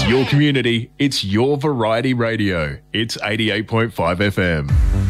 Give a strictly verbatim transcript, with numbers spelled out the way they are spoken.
It's your community. It's your variety radio. It's eighty-eight point five F M.